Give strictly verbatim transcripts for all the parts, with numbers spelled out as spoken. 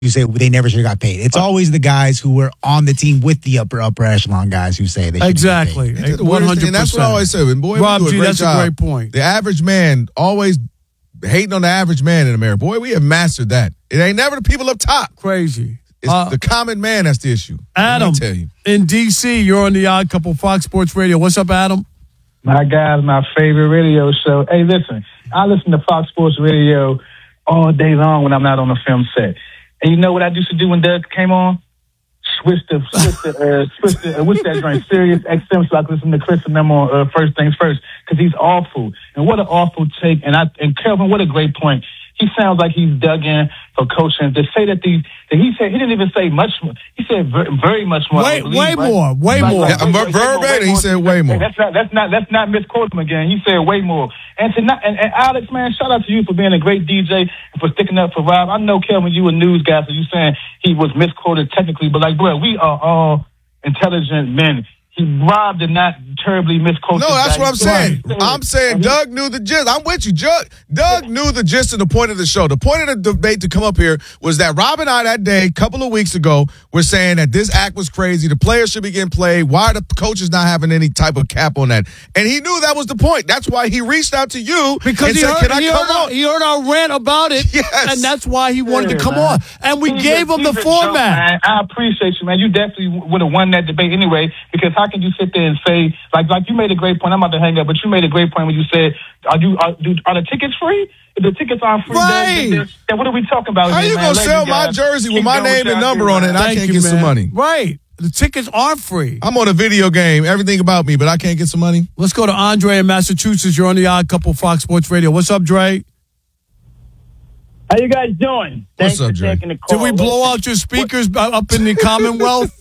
you say they never should have got paid. It's always the guys who were on the team with the upper upper echelon guys who say they should exactly get paid. one hundred percent. And that's what I always say. And boy, Rob we do a G, great that's job. a great point. The average man always hating on the average man in America. Boy, we have mastered that. It ain't never the people up top. Crazy. It's Uh, the common man that's the issue. Adam, Let me tell you. in D C, you're on the Odd Couple Fox Sports Radio. What's up, Adam? My guy's my favorite radio show. Hey, listen, I listen to Fox Sports Radio all day long when I'm not on the film set. And you know what I used to do when Doug came on? Switch the, switch the, uh, switch the, uh, what's that joint? Sirius X M, so I can listen to Chris and them on uh, First Things First, because he's awful. And what an awful take. And I, and Kelvin, what a great point. He sounds like he's dug in for coaching. To say that the, that he said, he didn't even say much more. He said very, very much more. Way, believe, way right? more, way Like, more. like, Yeah, way- ver- way- way more, verbatim, way he more. said way more. Hey, That's not, that's not, that's not misquote him again. He said way more. And to not, and, and Alex, man, shout out to you for being a great D J and for sticking up for Rob. I know, Kelvin, you a news guy, so you saying he was misquoted technically, but like, bro, we are all intelligent men. He Rob did not terribly misquote. No, this that's guy. what I'm He saying. said- I'm saying and he- Doug knew the gist. I'm with you. Doug, Doug knew the gist and the point of the show. The point of the debate to come up here was that Rob and I that day, a couple of weeks ago, were saying that this act was crazy. The players should be getting played. Why are the coaches not having any type of cap on that? And he knew that was the point. That's why he reached out to you Because and he, said, heard, can I he, come heard our, on? he heard our rant about it, Yes. and that's why he wanted Yeah, to come man. on. And we He's gave a- him the he's a format. joke, man. I appreciate you, man. You definitely would have won that debate anyway, because how can you sit there and say, like, like you made a great point. I'm about to hang up, but you made a great point when you said, are you are, do, are the tickets free? If the tickets aren't free, Right. then, then, then what are we talking about? How here, you man? gonna Ladies sell and my guys, jersey with keep my doing what name and y'all number do, on it, and man. I Thank can't you, get man. some money? Right. The tickets are free. I'm on a video game, everything about me, but I can't get some money? Let's go to Andre in Massachusetts. You're on the Odd Couple Fox Sports Radio. What's up, Dre? How you guys doing? What's Thanks up, for Dre? taking the call. Did we blow Listen, out your speakers up in the Commonwealth?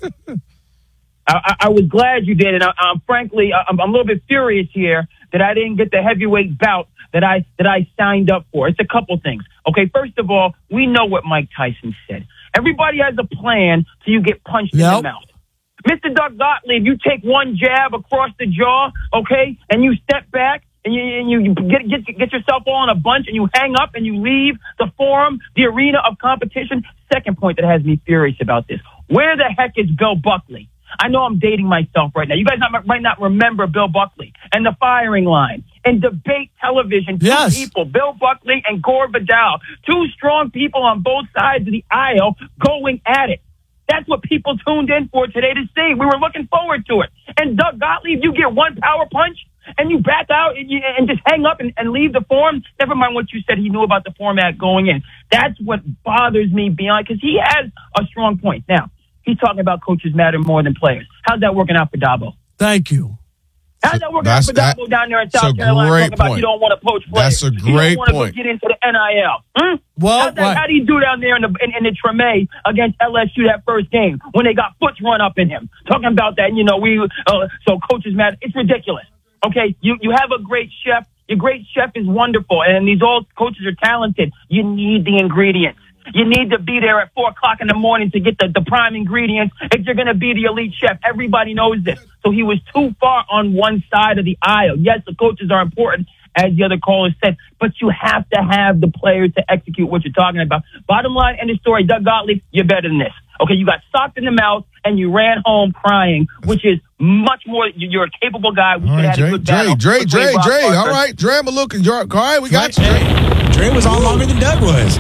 I, I, I was glad you did, and I, I'm frankly, I'm, I'm a little bit furious here that I didn't get the heavyweight bout that I that I signed up for. It's a couple things. Okay, first of all, we know what Mike Tyson said. Everybody has a plan till you get punched in Yep. the mouth. Mister Doug Gottlieb, you take one jab across the jaw, okay, and you step back and you, and you get, get get yourself all in a bunch and you hang up and you leave the forum, the arena of competition. Second point that has me furious about this. Where the heck is Bill Buckley? I know I'm dating myself right now. You guys not, might not remember Bill Buckley and the firing line and debate television. Two Yes. people, Bill Buckley and Gore Vidal, two strong people on both sides of the aisle going at it. That's what people tuned in for today to see. We were looking forward to it. And Doug Gottlieb, you get one power punch and you back out and, you, and just hang up and, and leave the forum. Never mind what you said he knew about the format going in. That's what bothers me beyond, because he has a strong point. Now, he's talking about coaches matter more than players. How's that working out for Dabo? Thank you. How's that working That's- out for that- Dabo down there in that's South a Carolina great talking about point. you don't want to poach players? That's a You great don't want to point. get into the N I L. Hmm? Well, How's that, right. how do you do down there in the in, in the Treme against L S U that first game when they got foots run up in him? Talking about that, you know, we uh, so coaches matter. It's ridiculous. Okay, you you have a great chef. Your great chef is wonderful, and these old coaches are talented. You need the ingredients. You need to be there at four o'clock in the morning to get the, the prime ingredients if you're going to be the elite chef. Everybody knows this. So he was too far on one side of the aisle. Yes, the coaches are important, as the other caller said, but you have to have the players to execute what you're talking about. Bottom line, end of story, Doug Gottlieb, you're better than this. Okay, you got socked in the mouth and you ran home crying, which is much more, you're a capable guy. We All should right, have had a Dre, good Dre, battle. Dre, with Dre, Rob Dre. Parker. All right, Dre, I'm looking. All right, we got you, Dre. Hey, Dre was on longer than Doug was.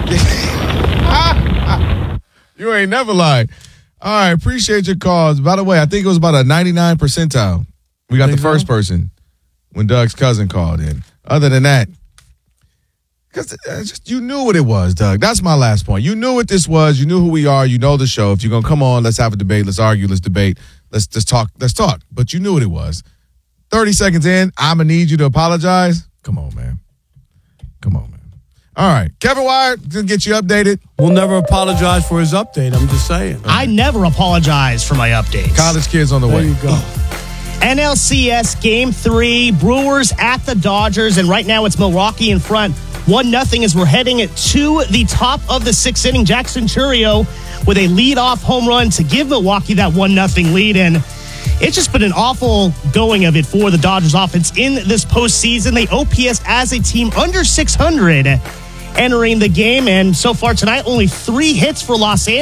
You ain't never lied. All right, appreciate your calls. By the way, I think it was about a ninety-nine percentile. We got the Think so? first person when Doug's cousin called in. Other than that, because just you knew what it was, Doug. That's my last point. You knew what this was. You knew who we are. You know the show. If you're gonna come on, let's have a debate. Let's argue. Let's debate. Let's just talk. Let's talk. But you knew what it was. Thirty seconds in, I'm gonna need you to apologize. Come on, man. Come on, man. All right, Kevin Wyatt, to get you updated. We'll never apologize for his update. I'm just saying. I never apologize for my updates. College kids on the There way. you go. N L C S Game three, Brewers at the Dodgers, and right now it's Milwaukee in front. one nothing as we're heading it to the top of the sixth inning. Jackson Churio with a leadoff home run to give Milwaukee that one nothing lead, and it's just been an awful going of it for the Dodgers offense in this postseason. They O P S as a team under six hundred, entering the game. And so far tonight, only three hits for Los Angeles.